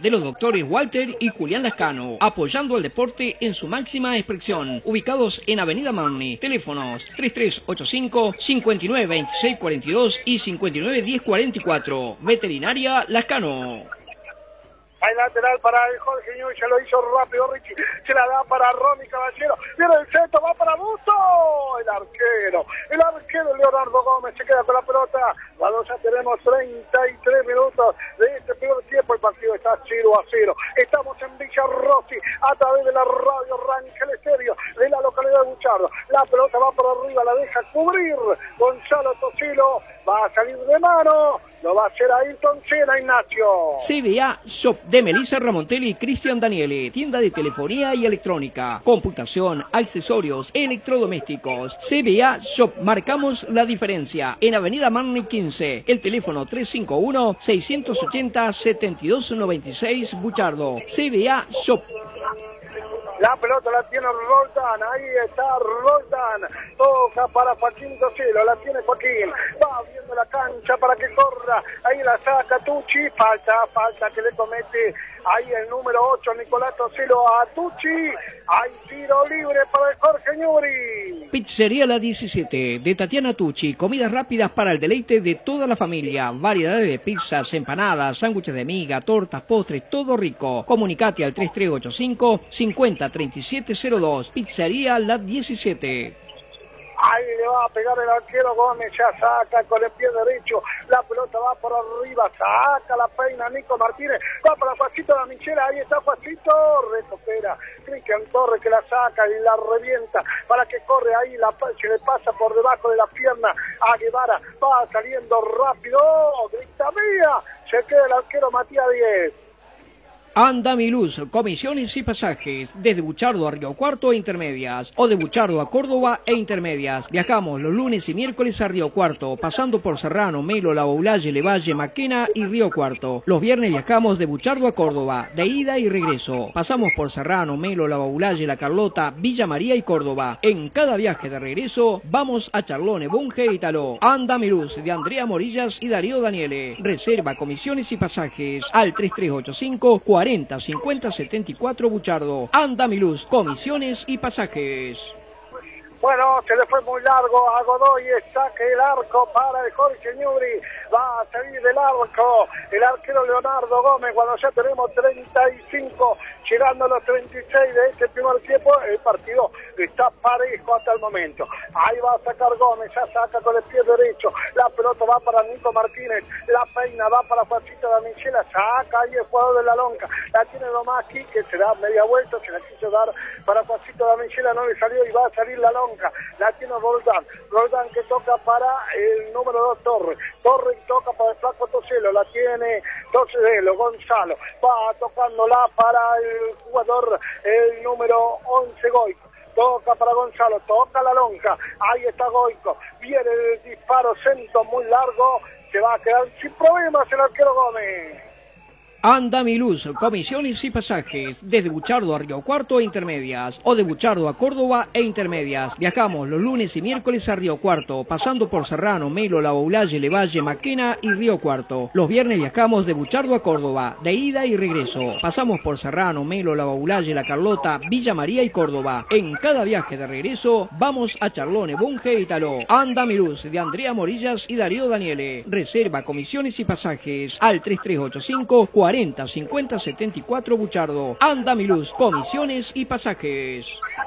de los doctores Walter y Julián Lascano, apoyando al deporte en su máxima expresión. Ubicados en Avenida Marne. Teléfonos 3385 592642 y 591044. Veterinaria Lascano. Hay lateral para el Jorge Ñuy, se lo hizo rápido Richie, se la da para Ronnie Caballero, viene el centro, va para Busto, el arquero Leonardo Gómez se queda con la pelota, cuando ya tenemos 33 minutos de este primer tiempo, el partido está 0-0, estamos en Villa Rossi, a través de la radio Rangel Estéreo, de la localidad de Buchardo, la pelota va por arriba, la deja cubrir Gonzalo Tosilo, va a salir de mano, lo va a hacer Ayrton Senna, Ignacio. CBA Shop de Melissa Ramontelli y Cristian Daniele, tienda de telefonía y electrónica, computación, accesorios, electrodomésticos. CBA Shop, marcamos la diferencia. En Avenida Marne 15, el teléfono 351-680-7296, Buchardo. CBA Shop. La pelota la tiene Roldán, ahí está Roldán, toca para Joaquín Tosilo, la tiene Joaquín, va abriendo la cancha para que corra, ahí la saca Tucci, falta que le comete ahí el número 8, Nicolás Tosilo a Tucci, hay tiro libre para el Jorge Ñuri. Pizzería La 17, de Tatiana Tucci, comidas rápidas para el deleite de toda la familia, variedades de pizzas, empanadas, sándwiches de miga, tortas, postres, todo rico. Comunicate al 3385 503702, Pizzería La 17. Ahí le va a pegar el arquero Gómez, ya saca con el pie derecho, la pelota va por arriba, saca la peina Nico Martínez, va para Juancito de Michela, ahí está Juancito, recupera Cristian Torres que la saca y la revienta para que corre ahí, se le pasa por debajo de la pierna a Guevara, va saliendo rápido, grita mía, se queda el arquero Matías 10. Andamiluz, comisiones y pasajes, desde Buchardo a Río Cuarto e Intermedias, o de Buchardo a Córdoba e Intermedias. Viajamos los lunes y miércoles a Río Cuarto, pasando por Serrano, Melo, La Boulaye, Levalle, Maquena y Río Cuarto. Los viernes viajamos de Buchardo a Córdoba, de ida y regreso. Pasamos por Serrano, Melo, La Boulaye, La Carlota, Villa María y Córdoba. En cada viaje de regreso, vamos a Charlone, Bunge y Taló. Andamiluz, de Andrea Morillas y Darío Daniele. Reserva, comisiones y pasajes al 3385 40 50 74 Buchardo. Andamiluz, comisiones y pasajes. Bueno, se le fue muy largo a Godoy, saque el arco para el Jorge Ñuri, va a salir del arco el arquero Leonardo Gómez cuando ya tenemos 35, llegando a los 36 de este primer tiempo, el partido está parejo hasta el momento. Ahí va a sacar Gómez, ya saca con el pie derecho, la pelota va para Nico Martínez, la peina va para Juancito de Michela, saca ahí el jugador de la Lonca, la tiene Domaski que se da media vuelta, se la quiso dar para Juancito de Michela, no le salió y va a salir la Lonca. La tiene Roldán que toca para el número 2 Torres toca para el flaco Toselo, la tiene Toselo, Gonzalo, va tocándola para el jugador, el número 11 Goico, toca para Gonzalo, toca la Lonca, ahí está Goico, viene el disparo centro muy largo, se va a quedar sin problemas el arquero Gómez. Andamiluz, comisiones y pasajes, desde Buchardo a Río Cuarto e Intermedias, o de Buchardo a Córdoba e Intermedias. Viajamos los lunes y miércoles a Río Cuarto, pasando por Serrano, Melo, La Boulaye, Levalle, Maquena y Río Cuarto. Los viernes viajamos de Buchardo a Córdoba, de ida y regreso. Pasamos por Serrano, Melo, La Boulaye, La Carlota, Villa María y Córdoba. En cada viaje de regreso, vamos a Charlone, Bunge y Taló. Andamiluz, de Andrea Morillas y Darío Daniele. Reserva, comisiones y pasajes al 3385 40 50 74 Buchardo. Andamiluz, comisiones y pasajes.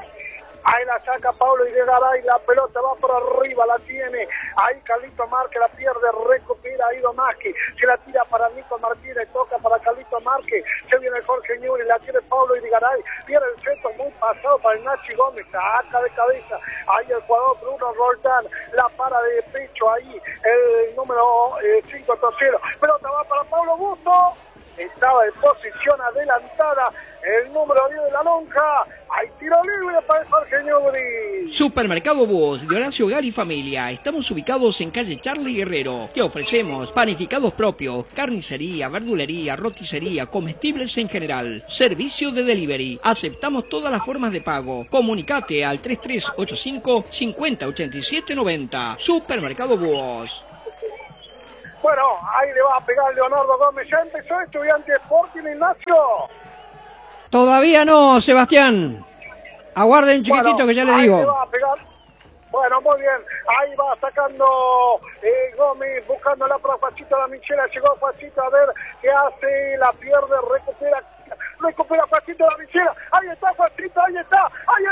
Ahí la saca Pablo Idegaray, la pelota va por arriba, la tiene. Ahí Carlito Márquez la pierde, recupera ahí Domaski. Se la tira para Nico Martínez, toca para Carlito Márquez. Se viene Jorge Ñuri, la tiene Pablo Idegaray. Viene el centro muy pasado para el Nachi Gómez, saca de cabeza. Ahí el jugador Bruno Roldán, la para de pecho ahí. El número 5 Toselo. Pelota va para Pablo Busto. Estaba en posición adelantada el número 10 de la Lonja. Hay tiro libre para el Jorge Ñuri. Supermercado Búhos de Horacio Hogar y Familia. Estamos ubicados en calle Charlie Guerrero. Te ofrecemos panificados propios, carnicería, verdulería, roticería, comestibles en general. Servicio de delivery. Aceptamos todas las formas de pago. Comunicate al 3385 50 87 90. Supermercado Búhos. Bueno, ahí le va a pegar Leonardo Gómez. ¿Ya empezó Estudiantes Sporting, Ignacio? Todavía no, Sebastián. Aguarden, chiquitito, bueno, que ya le ahí digo. Le va a pegar. Bueno, muy bien. Ahí va sacando Gómez, buscándola para Juancito La Michela. Llegó Juancito a ver qué hace. La pierde, recupera Juancito La Michela. Ahí está Juancito, ahí está.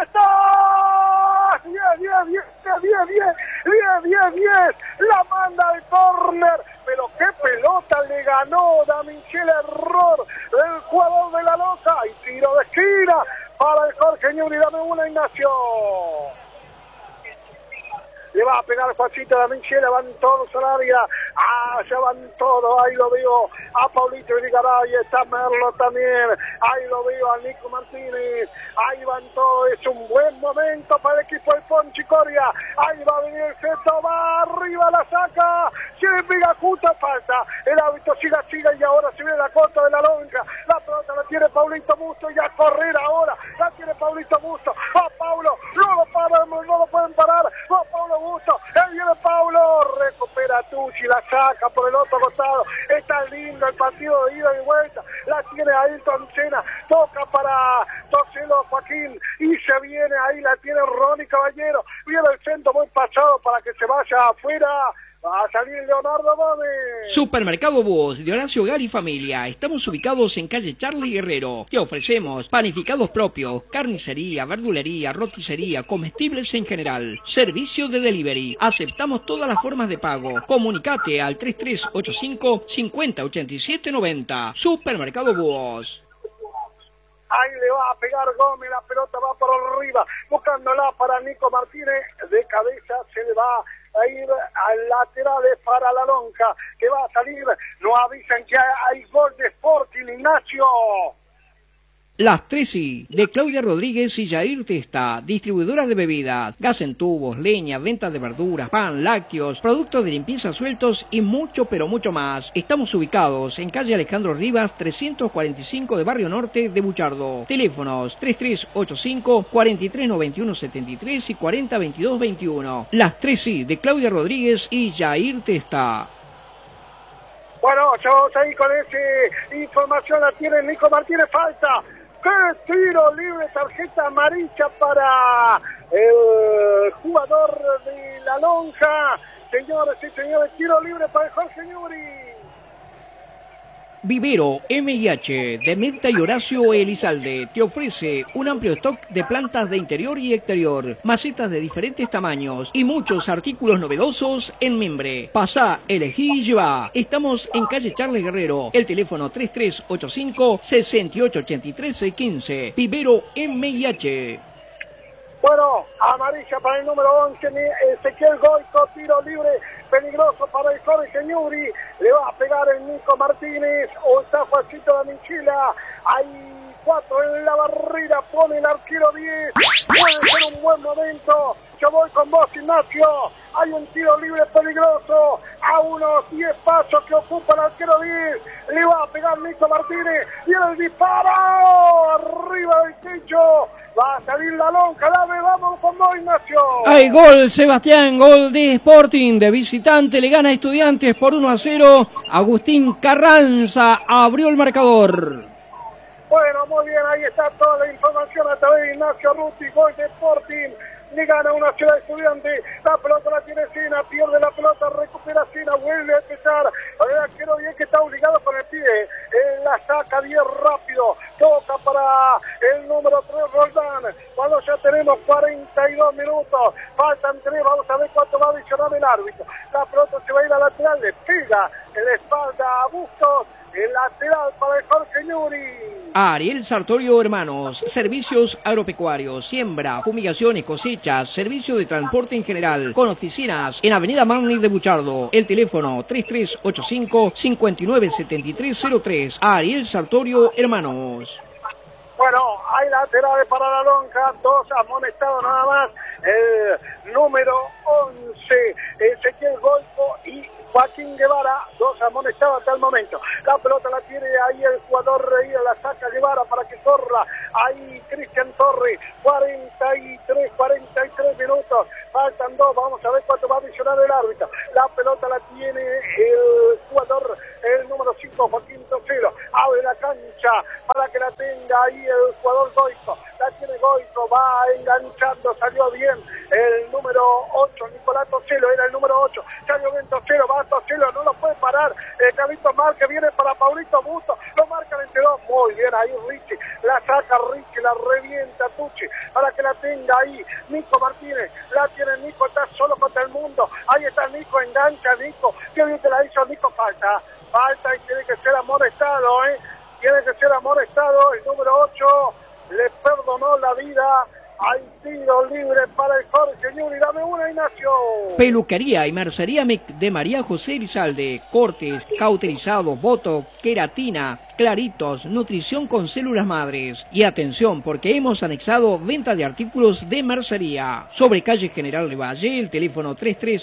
Bien. La manda al córner. Pero qué pelota le ganó Da Michela, error del jugador de la Loca. Y tiro de esquina para el Jorge Ñuri. Dame una, Ignacio. Le va a pegar Juancito La Michela, van todos al área, ya van todos, ahí lo veo a Paulito Irigaray, está Merlo también, ahí lo veo a Nico Martínez, ahí van todos, es un buen momento para el equipo del Ponchi Coria, ahí va a venir el centro, va arriba, la saca, se le pega justo, falta, el árbitro siga y ahora se viene la corta de la lonja, la pelota la tiene Paulito Busto y a correr ahora, la tiene Paulito Busto, va Paulo, no lo pueden parar, va Paulo Busto, ahí viene Paulo, recupera Tucci, la saca por el otro costado, está lindo el partido de ida y vuelta, la tiene Ailton Senna, toca para Toselo Joaquín, y se viene ahí, la tiene Ronnie Caballero, viene el centro muy pasado para que se vaya afuera. Va a salir Leonardo Gómez. Supermercado Búhos de Horacio Hogar y Familia. Estamos ubicados en calle Charlie Guerrero. Te ofrecemos panificados propios, carnicería, verdulería, roticería, comestibles en general. Servicio de delivery. Aceptamos todas las formas de pago. Comunicate al 3385 5087 90. Supermercado Búhos. Ahí le va a pegar Gómez, la pelota va por arriba, buscándola para Nico Martínez, de cabeza se le va a ir al laterales para la lonja, que va a salir, nos avisan que hay gol de Sporting, Ignacio. Las 3i de Claudia Rodríguez y Jair Testa, distribuidoras de bebidas, gas en tubos, leña, venta de verduras, pan, lácteos, productos de limpieza sueltos y mucho pero mucho más. Estamos ubicados en calle Alejandro Rivas 345 de Barrio Norte de Buchardo. Teléfonos 3385 4391 73 y 4022 21. Las 3i de Claudia Rodríguez y Jair Testa. Bueno, ya vamos ahí con esa información, la tiene Nico Martínez, falta. ¡Qué tiro libre! Tarjeta amarilla para el jugador de la lonja. Señores y señores, tiro libre para el Jorge Ñuri. Vivero MIH de Mirta y Horacio Elizalde te ofrece un amplio stock de plantas de interior y exterior, macetas de diferentes tamaños y muchos artículos novedosos en mimbre. Pasá, elegí y lleva. Estamos en calle Charles Guerrero. El teléfono 3385 6883 15. Vivero MIH. Bueno, amarilla para el número 11, Ezequiel Goico, tiro libre, peligroso para el Jorge Ñuri, le va a pegar el Nico Martínez, o está Juancito La Michela, hay 4 en la barrera, pone el arquero 10, puede ser un buen momento, yo voy con vos, Ignacio, hay un tiro libre peligroso, a unos 10 pasos que ocupa el arquero 10, le va a pegar Nico Martínez, viene el disparo, arriba del techo, va a salir la lonja, dame, vamos con vos, Ignacio. Hay gol, Sebastián, gol de Sporting, de visitante, le gana a Estudiantes por 1-0. Agustín Carranza abrió el marcador. Bueno, muy bien, ahí está toda la información a través de Ignacio Ruti, gol de Sporting. Le gana una ciudad estudiante, la pelota la tiene Sina, pierde la pelota, recupera Sina, vuelve a empezar, a ver, quiero bien que está obligado con el pie, la saca bien rápido, toca para el número 3 Roldán, cuando ya tenemos 42 minutos, faltan 3, vamos a ver cuánto va a adicionar el árbitro, la pelota se va a ir a lateral, le pega en la espalda a Bustos, el lateral para el Jorge Ñuri. Ariel Sartorio Hermanos, servicios agropecuarios, siembra, fumigaciones, cosechas, servicio de transporte en general, con oficinas en Avenida Marney de Buchardo. El teléfono 3385 597303. Ariel Sartorio Hermanos. Bueno, hay laterales para la lonja, 2 amonestados nada más. El número 11, Ezequiel Goico y Joaquín Guevara, 2 amonestados hasta el momento. La pelota la tiene ahí el jugador Reía, la saca Guevara para que corra. Ahí Cristian Torres, 43 minutos. Faltan 2, vamos a ver cuánto va a adicionar el árbitro. La pelota la tiene el jugador, el número 5, Joaquín Tocero. Abre la cancha para que la tenga ahí el jugador Goico. La tiene Goico, va enganchando, salió bien el número 8, Nicolás Tocelo, era el número 8. Salió bien Tocelo, va Tocelo, no lo puede parar. Carlitos Márquez viene para Paulito Busto, lo marca el entero. Muy bien ahí Richie, la saca Richie, la revienta Tucci para que la tenga ahí Nico Martínez. La tiene Nico, está solo contra el mundo. Ahí está Nico, engancha Nico. Qué bien que la hizo Nico, falta y tiene que ser amonestado, tiene que ser amonestado. El número 8 le perdonó la vida. Hay tiro libre para el Jorge Ñuri. Dame una, Ignacio. Peluquería y mercería de María José Elizalde. Cortes, cauterizados, botox, queratina, claritos, nutrición con células madres. Y atención, porque hemos anexado venta de artículos de mercería. Sobre calle General Valle, el teléfono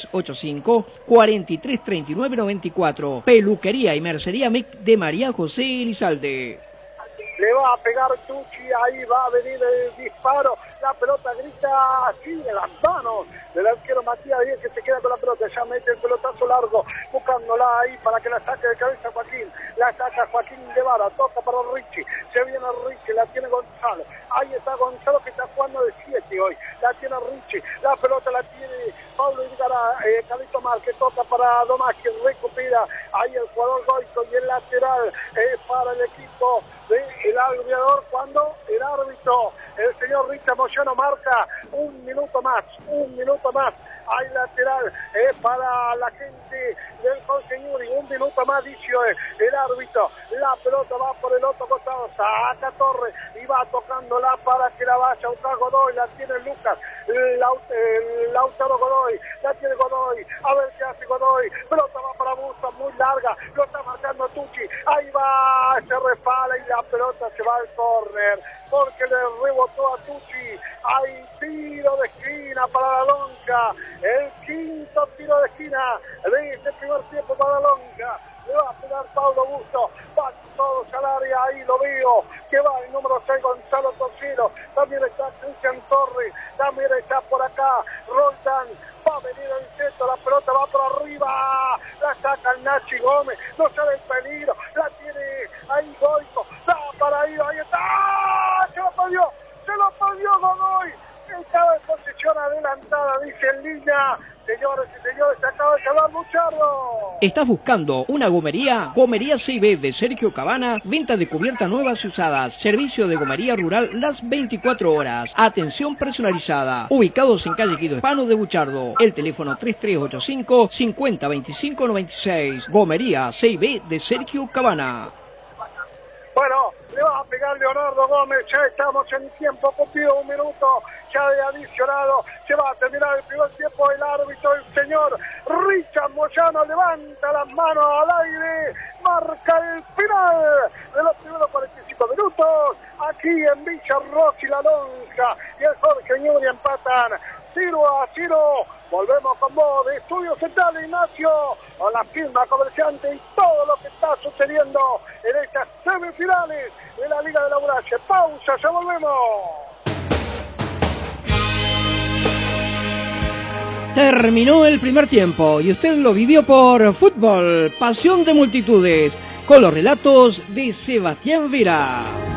3385-433994. Peluquería y mercería de María José Elizalde. Le va a pegar Tucci, ahí va a venir el disparo. La pelota grita así de las manos del arquero Matías Díez, que se queda con la pelota, ya mete el pelotazo largo, buscándola ahí para que la saque de cabeza Joaquín. La saca Joaquín Guevara, toca para Richie, se viene Richie, la tiene Gonzalo. Ahí está Gonzalo, que está jugando de 7 hoy. La tiene Richie, la pelota la tiene Pablo Irgara, Carlito Márquez, toca para Domás, que recupera ahí el jugador Goico, y el lateral para el equipo del aviador, cuando el árbitro, el señor Richard Moyano, marca un minuto más. Hay lateral para la gente del Jorge Ñuri, un minuto más, dice el árbitro. La pelota va por el otro costado, saca Torres y va tocándola para que la vaya a buscar Godoy. La tiene Lucas, Lautaro Godoy, la tiene Godoy, a ver qué hace Godoy. Pelota va para Busto, muy larga, lo está marcando Tucci. Ahí va, se resbala y la pelota se va al córner, porque le rebotó a Tucci. Hay tiro de esquina para la Lonja, el 5º tiro de esquina de este primer tiempo para la Lonja. Le va a pegar Pablo Busto, va todos al área, ahí lo veo, que va el número 6, Gonzalo Tocino. También está Cristian Torres, también está por acá Roldán. Va a venir el centro, la pelota va por arriba, la saca el Nachi Gómez, no sale el peligro, la tiene ahí Goico, da para ahí está, se lo perdió Godoy, estaba en posición adelantada, dice en línea. Señores y señores, se acaba de quedar Luchardo. ¿Estás buscando una gomería? Gomería C&B de Sergio Cabana, venta de cubiertas nuevas y usadas, servicio de gomería rural las 24 horas, atención personalizada, ubicados en calle Guido Hispano de Buchardo, el teléfono 3385-502596, gomería C&B de Sergio Cabana. Bueno, le va a pegar Leonardo Gómez, ya estamos en tiempo cumplido, 1 minuto ya de adicionado, se va a terminar el primer tiempo. El árbitro, el señor Richard Moyano, levanta las manos al aire, marca el final de los primeros 45 minutos, aquí en Villa Rossi, La Lonja y el Jorge Ñuri empatan 0-0. Volvemos con vos de Estudio Central, Ignacio, con la firma comerciante y todo lo que está sucediendo en estas semifinales de la Liga de la Urache. Pausa, ya volvemos. Terminó el primer tiempo y usted lo vivió por Fútbol, pasión de multitudes, con los relatos de Sebastián Vera.